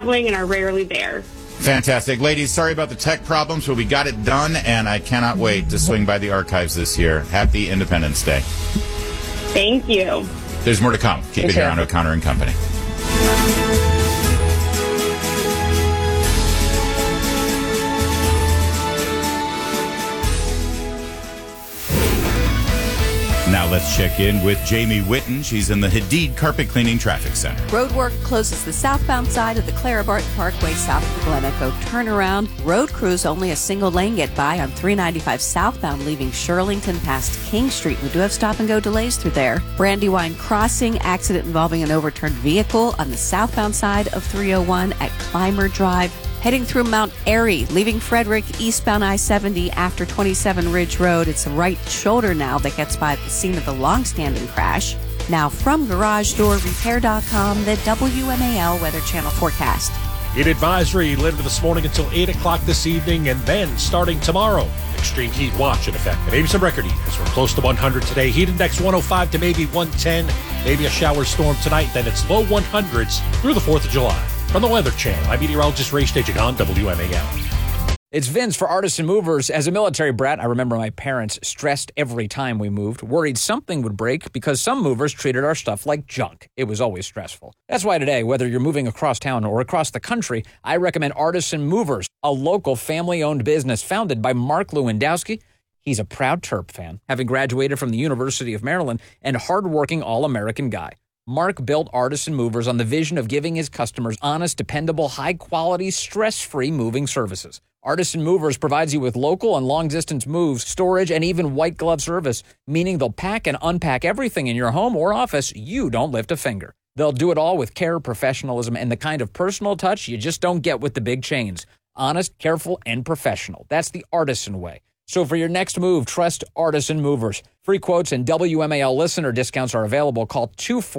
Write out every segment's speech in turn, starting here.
traveling and are rarely there. Fantastic. Ladies, sorry about the tech problems, but we got it done, and I cannot wait to swing by the archives this year. Happy Independence Day. Thank you. There's more to come. Keep it here on O'Connor and Company. Now let's check in with Jamie Witten. She's in the Hadid Carpet Cleaning Traffic Center. Road work closes the southbound side of the Clara Barton Parkway south of the Glen Echo turnaround. Road crews only a single lane get by on 395 southbound leaving Shirlington past King Street. We do have stop-and-go delays through there. Brandywine Crossing, accident involving an overturned vehicle on the southbound side of 301 at Clymer Drive. Heading through Mount Airy, leaving Frederick eastbound I-70 after 27 Ridge Road. It's the right shoulder now that gets by the scene of the long-standing crash. Now from GarageDoorRepair.com, the WMAL Weather Channel forecast. Heat advisory limited this morning until 8 o'clock this evening, and then starting tomorrow, extreme heat watch in effect. And maybe some record heat as we're close to 100 today. Heat index 105 to maybe 110. Maybe a shower storm tonight. Then it's low 100s through the 4th of July. From the Weather Channel, I'm meteorologist Ray Staging on WMAL. It's Vince for Artisan Movers. As a military brat, I remember my parents stressed every time we moved, worried something would break because some movers treated our stuff like junk. It was always stressful. That's why today, whether you're moving across town or across the country, I recommend Artisan Movers, a local family-owned business founded by Mark Lewandowski. He's a proud Terp fan, having graduated from the University of Maryland, and hardworking all-American guy. Mark built Artisan Movers on the vision of giving his customers honest, dependable, high-quality, stress-free moving services. Artisan Movers provides you with local and long-distance moves, storage, and even white-glove service, meaning they'll pack and unpack everything in your home or office. You don't lift a finger. They'll do it all with care, professionalism, and the kind of personal touch you just don't get with the big chains. Honest, careful, and professional. That's the Artisan way. So for your next move, trust Artisan Movers. Free quotes and WMAL listener discounts are available. Call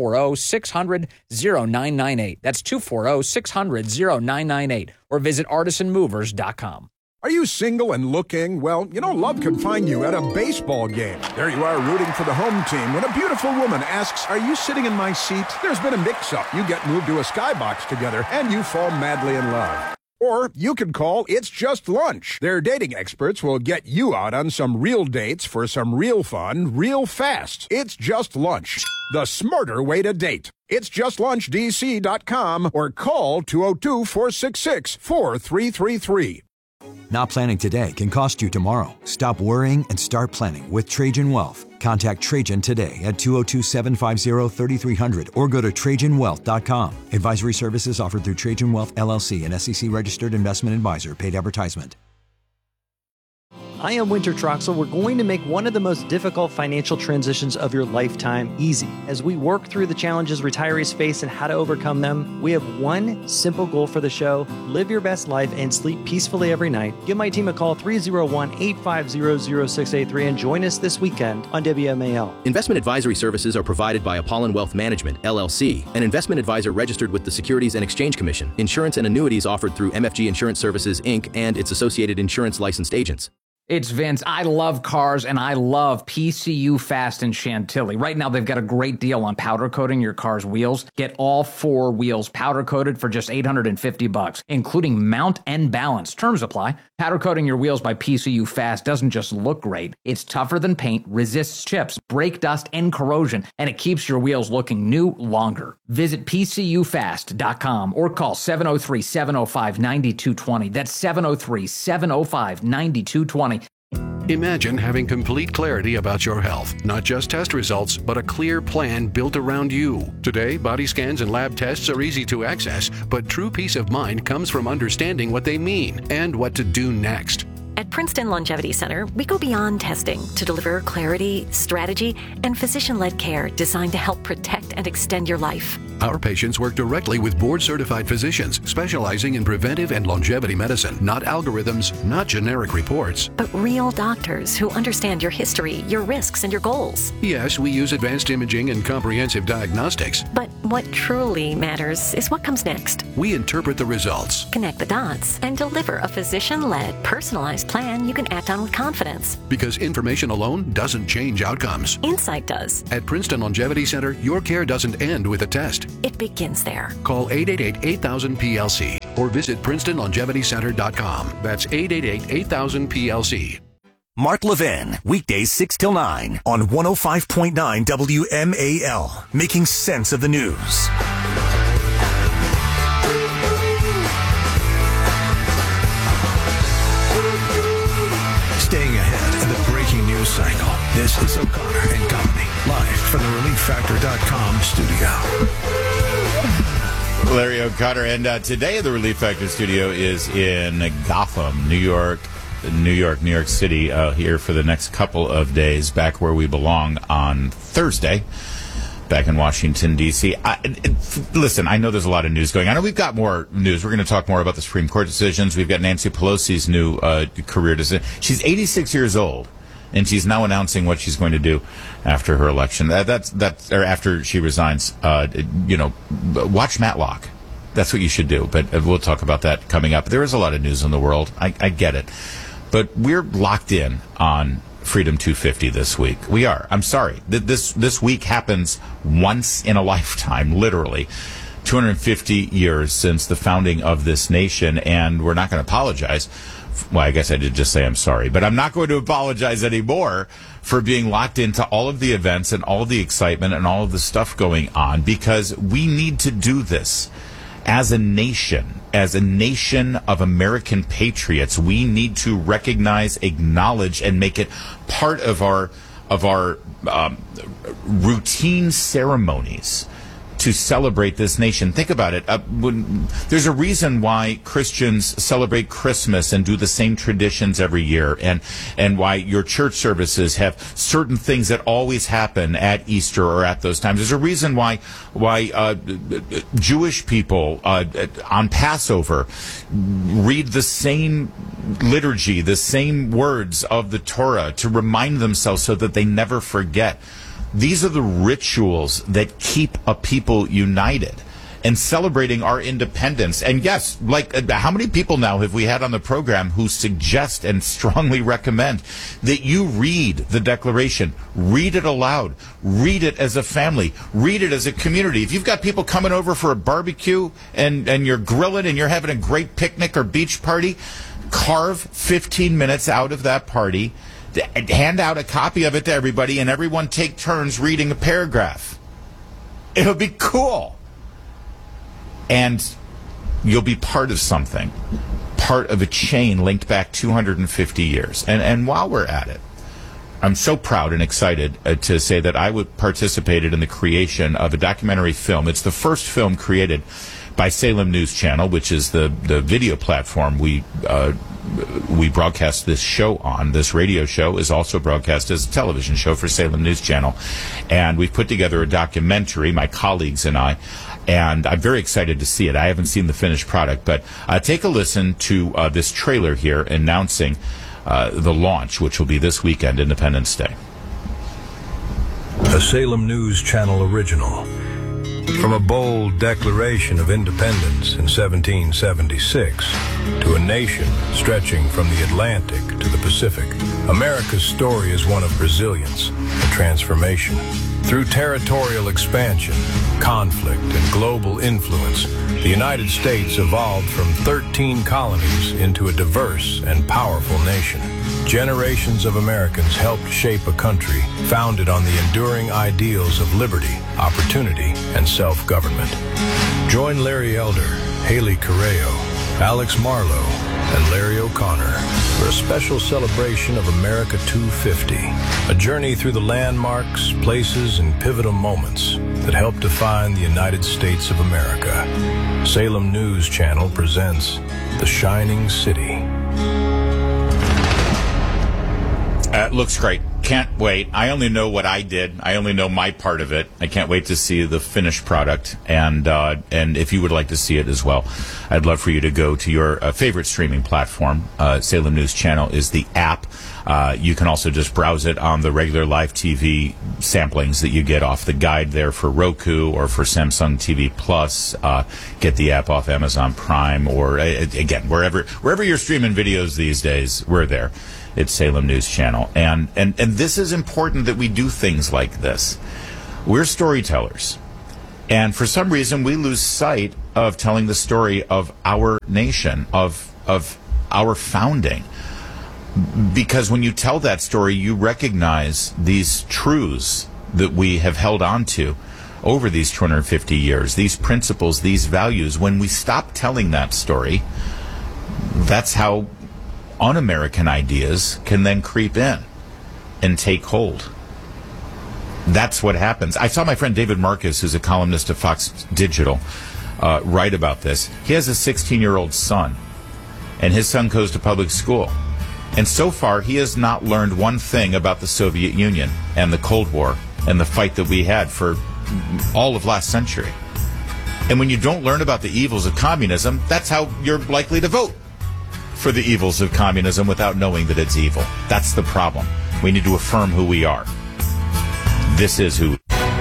240-600-0998. That's 240-600-0998. Or visit artisanmovers.com. Are you single and looking? Well, love can find you at a baseball game. There you are rooting for the home team when a beautiful woman asks, "Are you sitting in my seat?" There's been a mix-up. You get moved to a skybox together and you fall madly in love. Or you can call It's Just Lunch. Their dating experts will get you out on some real dates for some real fun, real fast. It's Just Lunch, the smarter way to date. It's JustLunchDC.com or call 202-466-4333. Not planning today can cost you tomorrow. Stop worrying and start planning with Trajan Wealth. Contact Trajan today at 202-750-3300 or go to TrajanWealth.com. Advisory services offered through Trajan Wealth, LLC, an SEC-registered investment advisor. Paid advertisement. I am Winter Troxel. We're going to make one of the most difficult financial transitions of your lifetime easy. As we work through the challenges retirees face and how to overcome them, we have one simple goal for the show: live your best life and sleep peacefully every night. Give my team a call, 301-850-0683, and join us this weekend on WMAL. Investment advisory services are provided by Apollon Wealth Management, LLC, an investment advisor registered with the Securities and Exchange Commission. Insurance and annuities offered through MFG Insurance Services, Inc. and its associated insurance licensed agents. It's Vince. I love cars, and I love PCU Fast in Chantilly. Right now, they've got a great deal on powder coating your car's wheels. Get all 4 wheels powder coated for just $850, including mount and balance. Terms apply. Powder coating your wheels by PCU Fast doesn't just look great. It's tougher than paint, resists chips, brake dust, and corrosion, and it keeps your wheels looking new longer. Visit PCUFast.com or call 703-705-9220. That's 703-705-9220. Imagine having complete clarity about your health, not just test results, but a clear plan built around you. Today, body scans and lab tests are easy to access, but true peace of mind comes from understanding what they mean and what to do next. At Princeton Longevity Center, we go beyond testing to deliver clarity, strategy, and physician-led care designed to help protect and extend your life. Our patients work directly with board-certified physicians specializing in preventive and longevity medicine, not algorithms, not generic reports. But real doctors who understand your history, your risks, and your goals. Yes, we use advanced imaging and comprehensive diagnostics. But What truly matters is what comes next. We interpret the results, Connect the dots, and deliver a physician-led, personalized plan you can act on with confidence. because information alone doesn't change outcomes. Insight does. At Princeton Longevity Center, your care doesn't end with a test. It begins there. Call 888-8000-PLC or visit PrincetonLongevityCenter.com. That's 888-8000-PLC. Mark Levin, weekdays 6 till 9 on 105.9 WMAL, making sense of the news. Staying ahead of the breaking news cycle. This is O'Connor and Company, live from the ReliefFactor.com studio. Larry O'Connor, and today the Relief Factor studio is in Gotham, New York City, here for the next couple of days, back where we belong on Thursday, back in Washington, D.C. Listen, I know there's a lot of news going on, and we've got more news. We're going to talk more about the Supreme Court decisions. We've got Nancy Pelosi's new career decision. She's 86 years old, and she's now announcing what she's going to do after her election. Or after she resigns. Watch Matlock. That's what you should do. But we'll talk about that coming up. There is a lot of news in the world. I get it. But we're locked in on Freedom 250 this week. We are. I'm sorry. This week happens once in a lifetime, literally. 250 years since the founding of this nation, and we're not going to apologize. Well, I guess I did just say I'm sorry, but I'm not going to apologize anymore for being locked into all of the events and all of the excitement and all of the stuff going on, because we need to do this. As a nation of American patriots, we need to recognize, acknowledge, and make it part of our routine ceremonies to celebrate this nation. Think about it. There's a reason why Christians celebrate Christmas and do the same traditions every year, and why your church services have certain things that always happen at Easter or at those times. There's a reason why Jewish people on Passover read the same liturgy, the same words of the Torah to remind themselves so that they never forget. These are the rituals that keep a people united and celebrating our independence. And yes, how many people now have we had on the program who suggest and strongly recommend that you read the Declaration, read it aloud, read it as a family, read it as a community. If you've got people coming over for a barbecue and you're grilling and you're having a great picnic or beach party, carve 15 minutes out of that party, hand out a copy of it to everybody, and everyone take turns reading a paragraph. It'll be cool. And you'll be part of something, part of a chain linked back 250 years. And while we're at it, I'm so proud and excited to say that I participated in the creation of a documentary film. It's the first film created by Salem News Channel, which is the video platform we broadcast this show on. This radio show is also broadcast as a television show for Salem News Channel. And we've put together a documentary, my colleagues and I, and I'm very excited to see it. I haven't seen the finished product, but take a listen to this trailer here announcing the launch, which will be this weekend, Independence Day. A Salem News Channel original. From a bold declaration of independence in 1776 to a nation stretching from the Atlantic to the Pacific, America's story is one of resilience and transformation. Through territorial expansion, conflict, and global influence, the United States evolved from 13 colonies into a diverse and powerful nation. Generations of Americans helped shape a country founded on the enduring ideals of liberty, opportunity, and self-government. Join Larry Elder, Haley Correo, Alex Marlowe, and Larry O'Connor for a special celebration of America 250, a journey through the landmarks, places, and pivotal moments that help define the United States of America. Salem News Channel presents The Shining City. Looks great. Can't wait. I only know what I did. I only know my part of it. I can't wait to see the finished product. And if you would like to see it as well, I'd love for you to go to your favorite streaming platform. Salem News Channel is the app. You can also just browse it on the regular live TV samplings that you get off the guide there for Roku or for Samsung TV Plus. Get the app off Amazon Prime or, again, wherever you're streaming videos these days, we're there. It's Salem News Channel. And this is important that we do things like this. We're storytellers. And for some reason, we lose sight of telling the story of our nation, of our founding. Because when you tell that story, you recognize these truths that we have held on to over these 250 years, these principles, these values. When we stop telling that story, that's how un-American ideas can then creep in and take hold. That's what happens. I saw my friend David Marcus, who's a columnist of Fox Digital, write about this. He has a 16-year-old son, and his son goes to public school. And so far, he has not learned one thing about the Soviet Union and the Cold War and the fight that we had for all of last century. And when you don't learn about the evils of communism, that's how you're likely to vote for the evils of communism without knowing that it's evil. That's the problem. We need to affirm who we are. This is who.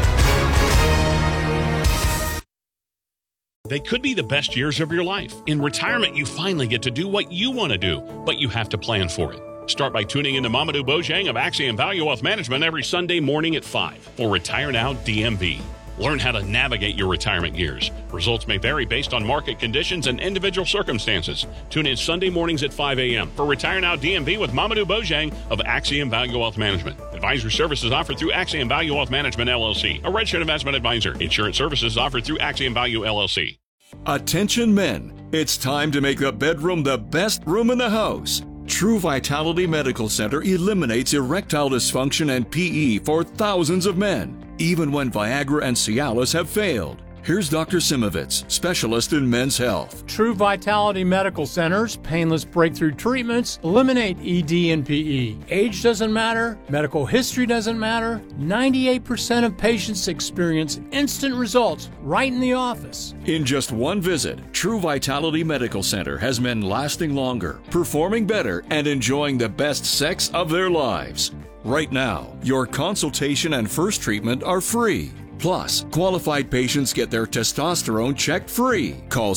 They could be the best years of your life. In retirement, you finally get to do what you want to do, but you have to plan for it. Start by tuning in to Mamadou Bojang of Axiom Value Wealth Management every Sunday morning at 5 for Retire Now DMV. Learn how to navigate your retirement years. Results may vary based on market conditions and individual circumstances. Tune in Sunday mornings at 5 a.m. for Retire Now DMV with Mamadou Bojang of Axiom Value Wealth Management. Advisory services offered through Axiom Value Wealth Management, LLC, a registered investment advisor. Insurance services offered through Axiom Value, LLC. Attention men, it's time to make the bedroom the best room in the house. True Vitality Medical Center eliminates erectile dysfunction and PE for thousands of men, even when Viagra and Cialis have failed. Here's Dr. Simovitz, specialist in men's health. True Vitality Medical Center's painless breakthrough treatments eliminate ED and PE. Age doesn't matter. Medical history doesn't matter. 98% of patients experience instant results right in the office. In just one visit, True Vitality Medical Center has men lasting longer, performing better, and enjoying the best sex of their lives. Right now, your consultation and first treatment are free. Plus, qualified patients get their testosterone checked free. Call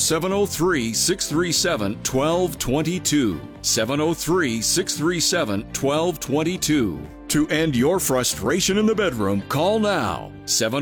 703-637-1222. 703-637-1222. To end your frustration in the bedroom, call now.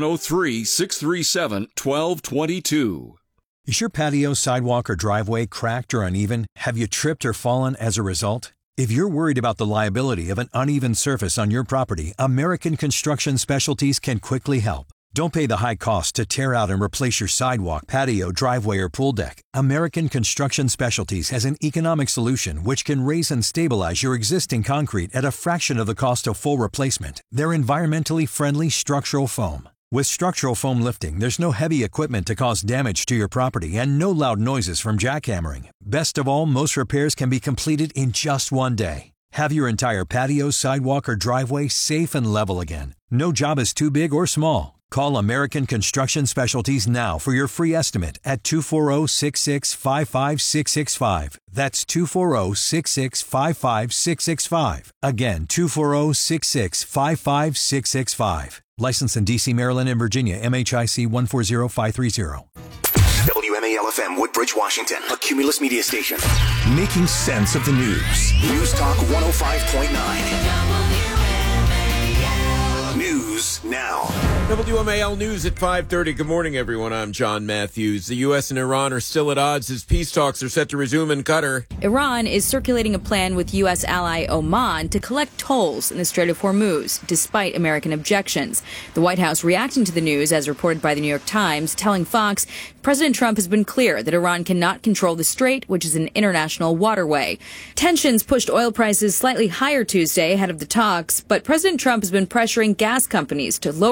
703-637-1222. Is your patio, sidewalk, or driveway cracked or uneven? Have you tripped or fallen as a result? If you're worried about the liability of an uneven surface on your property, American Construction Specialties can quickly help. Don't pay the high cost to tear out and replace your sidewalk, patio, driveway, or pool deck. American Construction Specialties has an economic solution which can raise and stabilize your existing concrete at a fraction of the cost of full replacement. They're environmentally friendly structural foam. With structural foam lifting, there's no heavy equipment to cause damage to your property and no loud noises from jackhammering. Best of all, most repairs can be completed in just one day. Have your entire patio, sidewalk, or driveway safe and level again. No job is too big or small. Call American Construction Specialties now for your free estimate at 240-665-5665. That's 240-665-5665. Again, 240-665-5665. Licensed in D.C., Maryland, and Virginia, MHIC 140530. WMAL-FM, Woodbridge, Washington, a Cumulus media station. Making sense of the news. News Talk 105.9. News now. WMAL News at 5:30. Good morning, everyone. I'm John Matthews. The U.S. and Iran are still at odds as peace talks are set to resume in Qatar. Iran is circulating a plan with U.S. ally Oman to collect tolls in the Strait of Hormuz, despite American objections. The White House reacting to the news, as reported by the New York Times, telling Fox President Trump has been clear that Iran cannot control the strait, which is an international waterway. Tensions pushed oil prices slightly higher Tuesday ahead of the talks, but President Trump has been pressuring gas companies to lower prices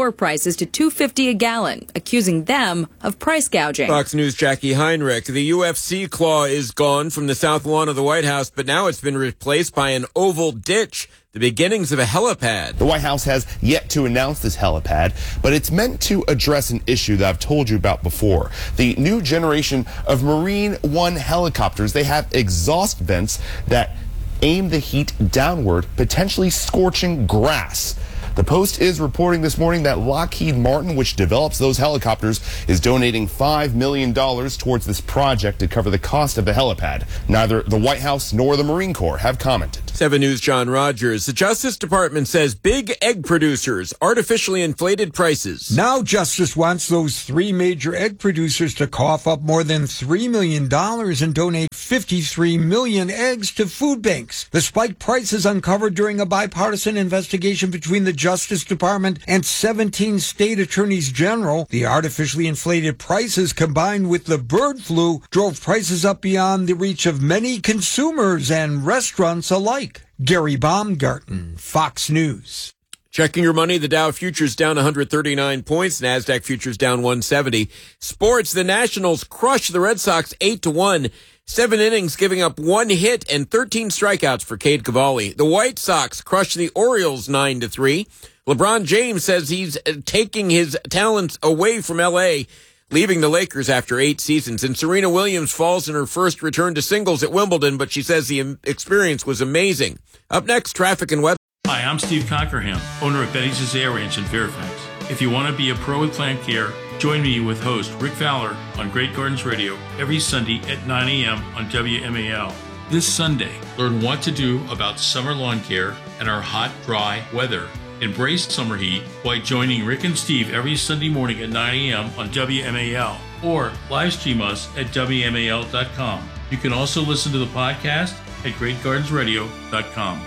prices to $2.50 a gallon, accusing them of price gouging. Fox News' Jackie Heinrich. The UFC claw is gone from the south lawn of the White House, but now it's been replaced by an oval ditch, the beginnings of a helipad. The White House has yet to announce this helipad, but it's meant to address an issue that I've told you about before. The new generation of Marine One helicopters, they have exhaust vents that aim the heat downward, potentially scorching grass. The Post is reporting this morning that Lockheed Martin, which develops those helicopters, is donating $5 million towards this project to cover the cost of the helipad. Neither the White House nor the Marine Corps have commented. 7 News' John Rogers. The Justice Department says big egg producers artificially inflated prices. Now Justice wants those 3 major egg producers to cough up more than $3 million and donate 53 million eggs to food banks. The spiked prices uncovered during a bipartisan investigation between the Justice Department and 17 state attorneys general. The artificially inflated prices combined with the bird flu drove prices up beyond the reach of many consumers and restaurants alike. Gary Baumgarten, Fox News. Checking your money, the Dow futures down 139 points, NASDAQ futures down 170. Sports, the Nationals crushed the Red Sox 8-1. 7 innings, giving up 1 hit and 13 strikeouts for Cade Cavalli. The White Sox crushed the Orioles 9-3. LeBron James says he's taking his talents away from L.A., leaving the Lakers after 8 seasons. And Serena Williams falls in her first return to singles at Wimbledon, but she says the experience was amazing. Up next, traffic and weather. Hi, I'm Steve Cockerham, owner of Betty's Azalea Ranch in Fairfax. If you want to be a pro with plant care, join me with host Rick Fowler on Great Gardens Radio every Sunday at 9 a.m. on WMAL. This Sunday, learn what to do about summer lawn care and our hot, dry weather. Embrace summer heat by joining Rick and Steve every Sunday morning at 9 a.m. on WMAL or live stream us at WMAL.com. You can also listen to the podcast at GreatGardensRadio.com.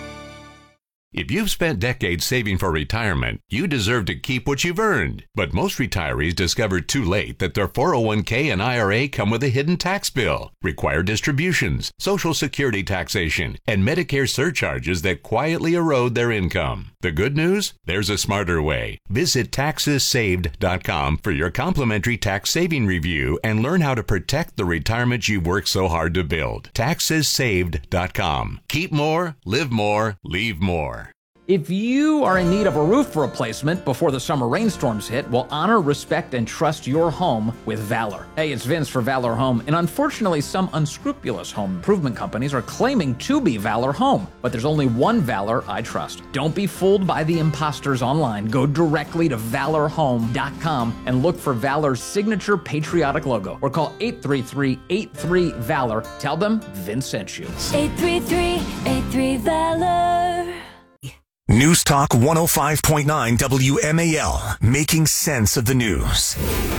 If you've spent decades saving for retirement, you deserve to keep what you've earned. But most retirees discovered too late that their 401k and IRA come with a hidden tax bill, required distributions, Social Security taxation, and Medicare surcharges that quietly erode their income. The good news? There's a smarter way. Visit TaxesSaved.com for your complimentary tax saving review and learn how to protect the retirement you've worked so hard to build. TaxesSaved.com. Keep more, live more, leave more. If you are in need of a roof replacement before the summer rainstorms hit, well, honor, respect, and trust your home with Valor. Hey, it's Vince for Valor Home, and unfortunately, some unscrupulous home improvement companies are claiming to be Valor Home, but there's only one Valor I trust. Don't be fooled by the imposters online. Go directly to ValorHome.com and look for Valor's signature patriotic logo, or call 833-83-VALOR. Tell them Vince sent you. 833-83-VALOR. News Talk 105.9 WMAL, making sense of the news.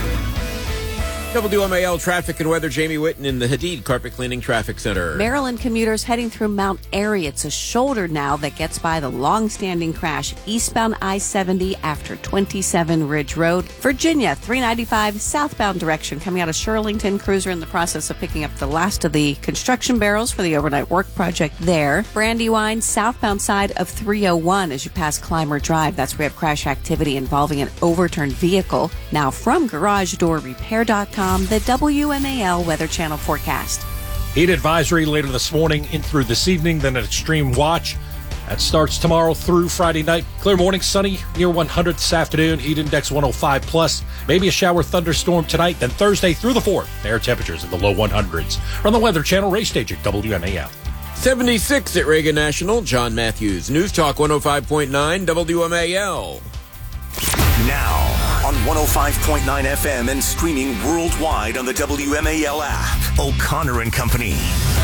WMAL traffic and weather, Jamie Whitten in the Hadid Carpet Cleaning Traffic Center. Maryland commuters heading through Mount Airy. It's a shoulder now that gets by the long-standing crash eastbound I-70 after 27 Ridge Road. Virginia, 395 southbound direction coming out of Shirlington. Cruiser in the process of picking up the last of the construction barrels for the overnight work project there. Brandywine, southbound side of 301 as you pass Clymer Drive. That's where we have crash activity involving an overturned vehicle. Now from GarageDoorRepair.com. The WMAL Weather Channel forecast. Heat advisory later this morning in through this evening, then an extreme watch. That starts tomorrow through Friday night. Clear morning, sunny, near 100 this afternoon. Heat index 105 plus. Maybe a shower thunderstorm tonight. Then Thursday through the 4th, air temperatures in the low 100s. From the Weather Channel, Ray Stage at WMAL. 76 at Reagan National. John Matthews, News Talk 105.9 WMAL. Now on 105.9 FM and streaming worldwide on the WMAL app. O'Connor and Company.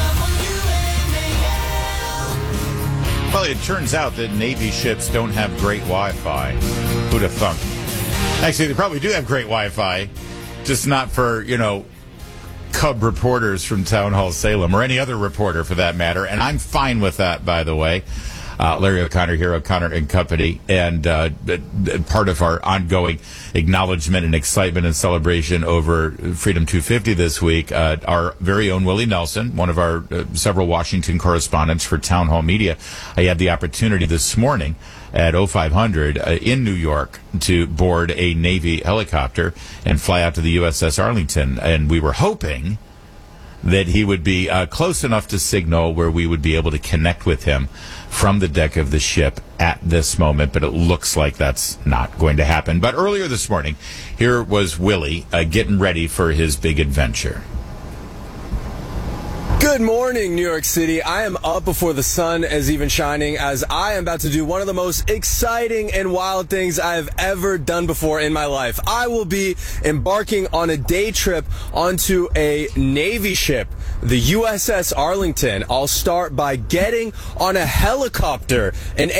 Well, it turns out that Navy ships don't have great Wi-Fi. Who'd have thunk? Actually, they probably do have great Wi-Fi, just not for, cub reporters from Town Hall Salem or any other reporter for that matter. And I'm fine with that, by the way. Larry O'Connor here, O'Connor and Company, and part of our ongoing acknowledgement and excitement and celebration over Freedom 250 this week, our very own Willie Nelson, one of our several Washington correspondents for Town Hall Media. I had the opportunity this morning at 0500 in New York to board a Navy helicopter and fly out to the USS Arlington, and we were hoping that he would be close enough to signal where we would be able to connect with him from the deck of the ship at this moment, but it looks like that's not going to happen. But earlier this morning, here was Willie getting ready for his big adventure. Good morning, New York City. I am up before the sun is even shining as I am about to do one of the most exciting and wild things I have ever done before in my life. I will be embarking on a day trip onto a Navy ship, the USS Arlington. I'll start by getting on a helicopter, an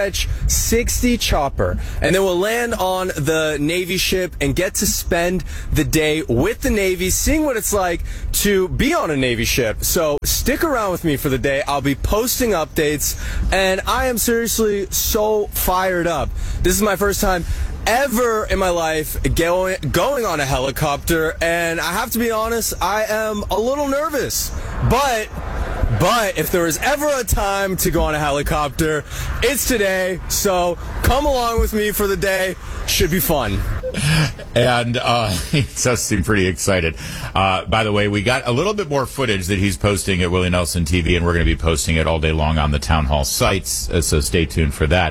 ASH-60 chopper, and then we'll land on the Navy ship and get to spend the day with the Navy, seeing what it's like to be on a Navy ship. So stick around with me for the day. I'll be posting updates, and I am seriously so fired up. This is my first time ever in my life going on a helicopter, and I have to be honest, I am a little nervous. But if there was ever a time to go on a helicopter, it's today. So come along with me for the day. Should be fun. And he does seem pretty excited. By the way, we got a little bit more footage that he's posting at Willie Nelson TV, and we're going to be posting it all day long on the Town Hall sites, so stay tuned for that.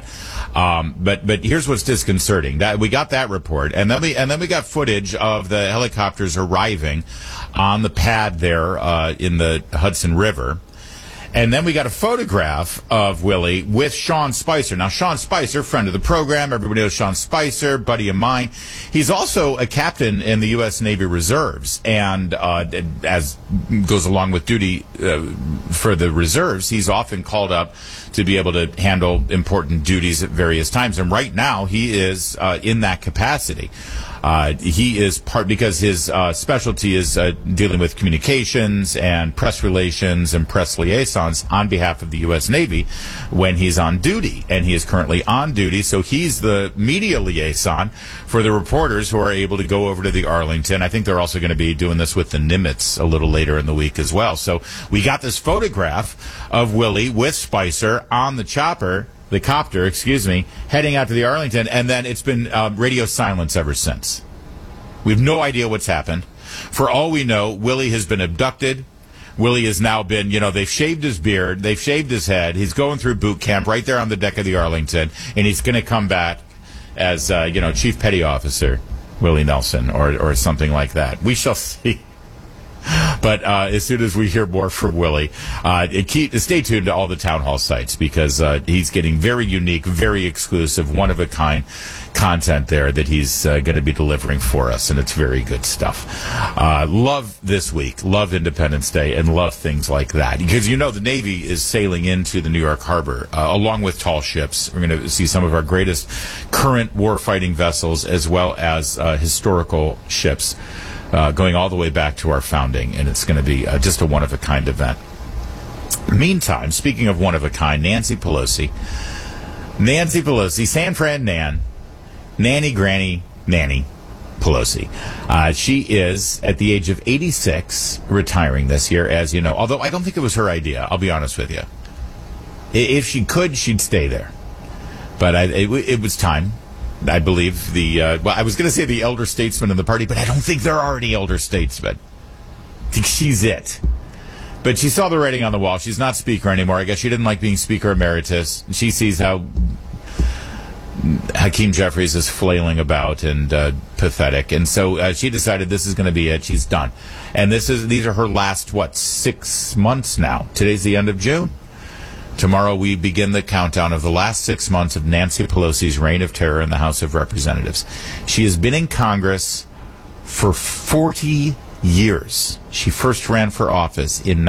But here's what's disconcerting. That we got that report, and then we got footage of the helicopters arriving on the pad there in the Hudson River. And then we got a photograph of Willie with Sean Spicer. Now, Sean Spicer, friend of the program. Everybody knows Sean Spicer, buddy of mine. He's also a captain in the U.S. Navy Reserves. And as goes along with duty for the reserves, he's often called up to be able to handle important duties at various times. And right now, he is in that capacity. He is because his specialty is dealing with communications and press relations and press liaisons on behalf of the U.S. Navy when he's on duty. And he is currently on duty, so he's the media liaison for the reporters who are able to go over to the Arlington. I think they're also going to be doing this with the Nimitz a little later in the week as well. So we got this photograph of Willie with Spicer on the copter, heading out to the Arlington, and then it's been radio silence ever since. We have no idea what's happened. For all we know, Willie has been abducted. Willie has now been, they've shaved his beard, they've shaved his head. He's going through boot camp right there on the deck of the Arlington, and he's going to come back as, Chief Petty Officer Willie Nelson or something like that. We shall see. But as soon as we hear more from Willie, stay tuned to all the Town Hall sites because he's getting very unique, very exclusive, one-of-a-kind content there that he's going to be delivering for us, and it's very good stuff. Love this week, love Independence Day, and love things like that. Because the Navy is sailing into the New York Harbor along with tall ships. We're going to see some of our greatest current war-fighting vessels as well as historical ships. Going all the way back to our founding, and it's going to be just a one-of-a-kind event. Meantime, speaking of one-of-a-kind, Nancy Pelosi, San Fran Nanny Granny Nanny Pelosi. She is, at the age of 86, retiring this year, as you know, although I don't think it was her idea, I'll be honest with you. If she could, she'd stay there. But it was time. I believe I was going to say the elder statesman in the party, but I don't think there are any elder statesmen. I think she's it. But she saw the writing on the wall. She's not speaker anymore. I guess she didn't like being speaker emeritus. She sees how Hakeem Jeffries is flailing about and pathetic. And so she decided this is going to be it. She's done. And these are her last, 6 months now. Today's the end of June. Tomorrow we begin the countdown of the last 6 months of Nancy Pelosi's reign of terror in the House of Representatives. She has been in Congress for 40 years. She first ran for office in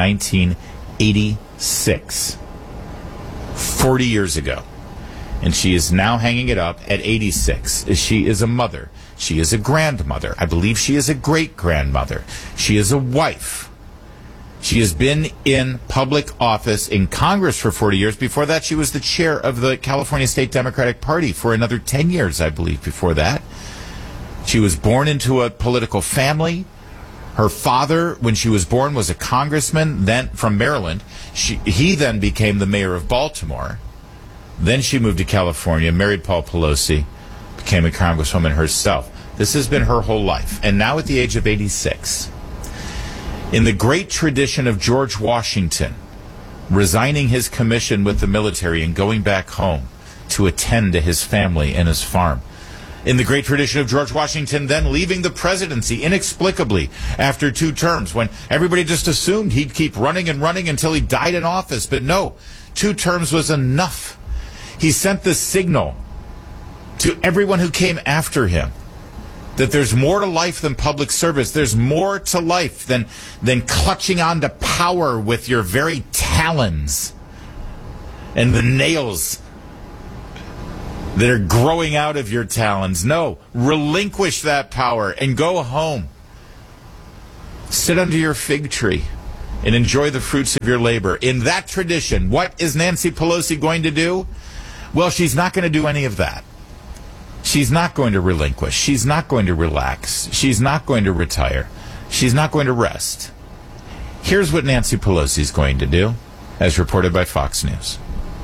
1986, 40 years ago. And she is now hanging it up at 86. She is a mother. She is a grandmother. I believe she is a great-grandmother. She is a wife. She has been in public office in Congress for 40 years. Before that, she was the chair of the California State Democratic Party for another 10 years, I believe, before that. She was born into a political family. Her father, when she was born, was a congressman, then from Maryland. He then became the mayor of Baltimore. Then she moved to California, married Paul Pelosi, became a congresswoman herself. This has been her whole life. And now at the age of 86, in the great tradition of George Washington, resigning his commission with the military and going back home to attend to his family and his farm. In the great tradition of George Washington then leaving the presidency inexplicably after 2 terms, when everybody just assumed he'd keep running and running until he died in office. But no, 2 terms was enough. He sent the signal to everyone who came after him that there's more to life than public service. There's more to life than clutching on to power with your very talons and the nails that are growing out of your talons. No, relinquish that power and go home. Sit under your fig tree and enjoy the fruits of your labor. In that tradition, what is Nancy Pelosi going to do? Well, she's not going to do any of that. She's not going to relinquish. She's not going to relax. She's not going to retire. She's not going to rest. Here's what Nancy Pelosi is going to do, as reported by Fox News.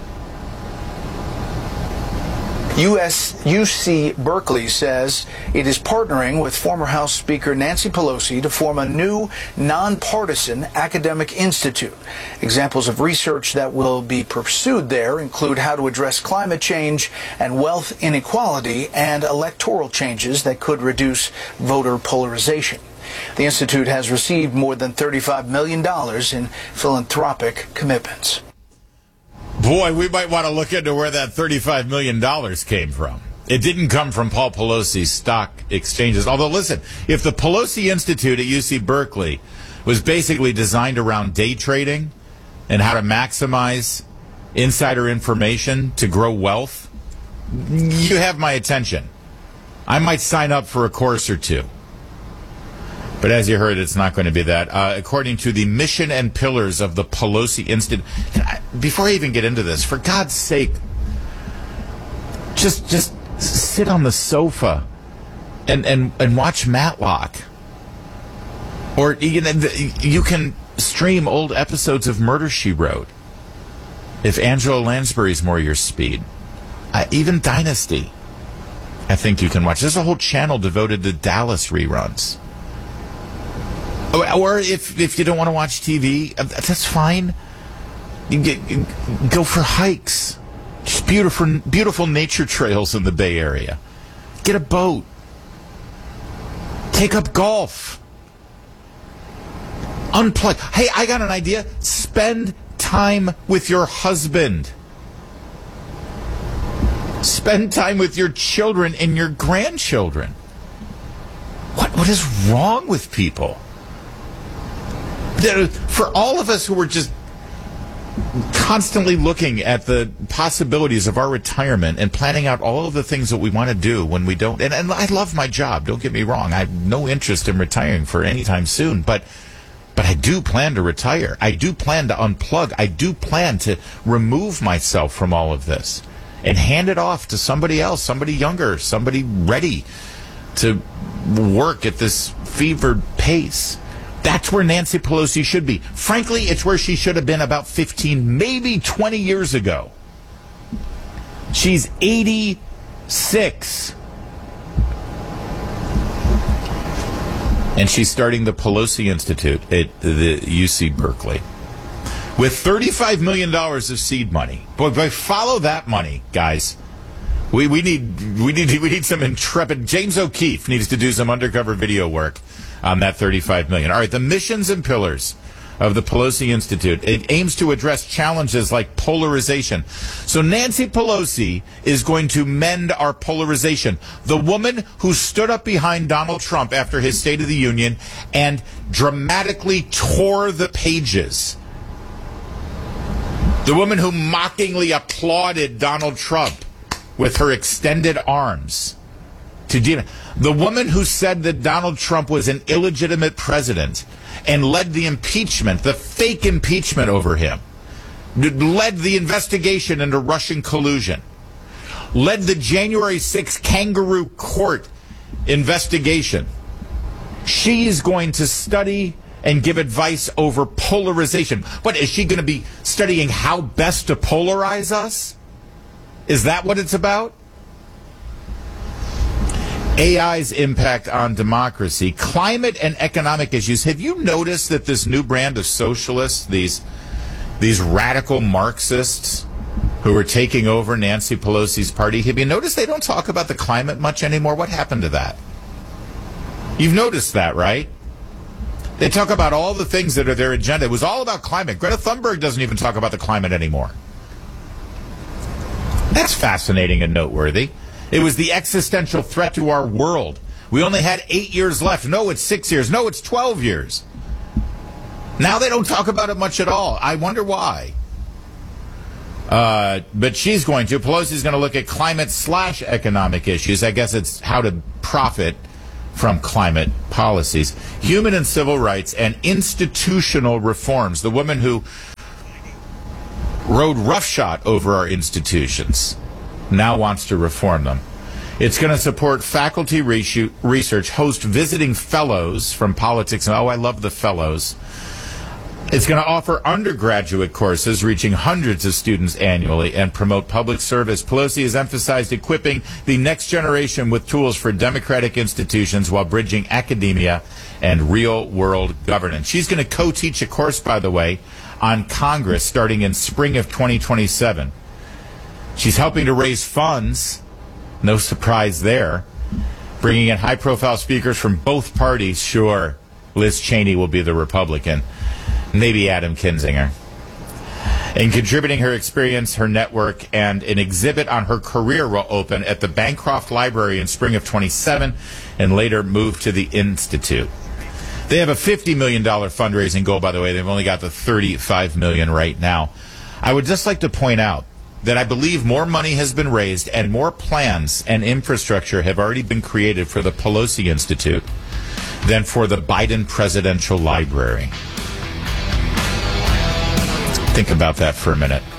UC Berkeley says it is partnering with former House Speaker Nancy Pelosi to form a new nonpartisan academic institute. Examples of research that will be pursued there include how to address climate change and wealth inequality and electoral changes that could reduce voter polarization. The institute has received more than $35 million in philanthropic commitments. Boy, we might want to look into where that $35 million came from. It didn't come from Paul Pelosi's stock exchanges. Although, listen, if the Pelosi Institute at UC Berkeley was basically designed around day trading and how to maximize insider information to grow wealth, you have my attention. I might sign up for a course or two. But as you heard, it's not going to be that. According to the mission and pillars of the Pelosi Institute, before I even get into this, for God's sake, just sit on the sofa and watch Matlock. Or you can stream old episodes of Murder, She Wrote, if Angela Lansbury's more your speed. Even Dynasty, I think you can watch. There's a whole channel devoted to Dallas reruns. Or if you don't want to watch TV, that's fine. You go for hikes. Just beautiful nature trails in the Bay Area. Get a boat. Take up golf. Unplug. Hey, I got an idea. Spend time with your husband. Spend time with your children and your grandchildren. What is wrong with people? For all of us who are just constantly looking at the possibilities of our retirement and planning out all of the things that we want to do when we don't, and I love my job, don't get me wrong, I have no interest in retiring for any time soon, but I do plan to retire. I do plan to unplug. I do plan to remove myself from all of this and hand it off to somebody else, somebody younger, somebody ready to work at this fevered pace. That's where Nancy Pelosi should be. Frankly, it's where she should have been about 15, maybe 20 years ago. She's 86. And she's starting the Pelosi Institute at the UC Berkeley with $35 million of seed money. But follow that money, guys. We need some intrepid. James O'Keefe needs to do some undercover video work on that $35 million. All right, the missions and pillars of the Pelosi Institute. It aims to address challenges like polarization. So Nancy Pelosi is going to mend our polarization. The woman who stood up behind Donald Trump after his State of the Union and dramatically tore the pages. The woman who mockingly applauded Donald Trump with her extended arms. The woman who said that Donald Trump was an illegitimate president and led the impeachment, the fake impeachment over him, led the investigation into Russian collusion, led the January 6th kangaroo court investigation. She's going to study and give advice over polarization. What, is she going to be studying how best to polarize us? Is that what it's about? AI's impact on democracy, climate and economic issues. Have you noticed that this new brand of socialists, these radical Marxists who are taking over Nancy Pelosi's party, have you noticed they don't talk about the climate much anymore? What happened to that? You've noticed that, right? They talk about all the things that are their agenda. It was all about climate. Greta Thunberg doesn't even talk about the climate anymore. That's fascinating and noteworthy. It was the existential threat to our world. We only had 8 years left. No, it's 6 years. No, it's 12 years. Now they don't talk about it much at all. I wonder why. But she's going to. Pelosi's going to look at climate/economic issues. I guess it's how to profit from climate policies, human and civil rights, and institutional reforms. The woman who rode roughshod over our institutions now wants to reform them. It's going to support faculty research, host visiting fellows from politics. Oh, I love the fellows. It's going to offer undergraduate courses reaching hundreds of students annually and promote public service. Pelosi has emphasized equipping the next generation with tools for democratic institutions while bridging academia and real-world governance. She's going to co-teach a course, by the way, on Congress starting in spring of 2027. She's helping to raise funds. No surprise there. Bringing in high-profile speakers from both parties. Sure, Liz Cheney will be the Republican. Maybe Adam Kinzinger. And contributing her experience, her network, and an exhibit on her career will open at the Bancroft Library in spring of 27 and later move to the Institute. They have a $50 million fundraising goal, by the way. They've only got the $35 million right now. I would just like to point out that I believe more money has been raised and more plans and infrastructure have already been created for the Pelosi Institute than for the Biden Presidential Library. Think about that for a minute.